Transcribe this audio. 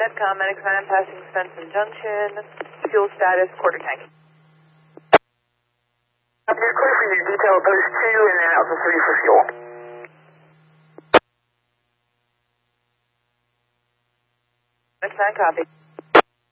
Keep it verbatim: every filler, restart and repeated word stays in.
Stratcom, Medics nine passing Svensson Junction, fuel status, quarter tank. You're clear for your detail post two and then out to three for fuel. Medics nine copy.